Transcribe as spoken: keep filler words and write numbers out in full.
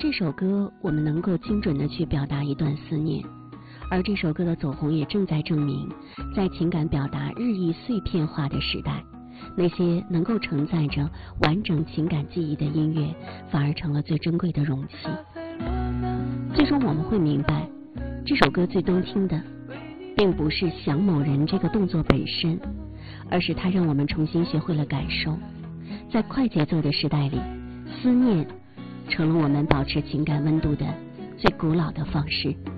这首歌我们能够精准地去表达一段思念，而这首歌的走红也正在证明，在情感表达日益碎片化的时代，那些能够承载着完整情感记忆的音乐反而成了最珍贵的容器。最终我们会明白，这首歌最动听的并不是想某人这个动作本身，而是它让我们重新学会了感受。在快节奏的时代里，思念成了我们保持情感温度的最古老的方式。